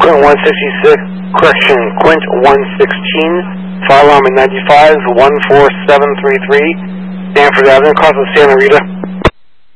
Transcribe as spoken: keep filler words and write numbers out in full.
Quint one sixty-six, correction, Quint one sixteen, file alarm at ninety-five, one four seven three three, Stanford Avenue, across the Santa Rita.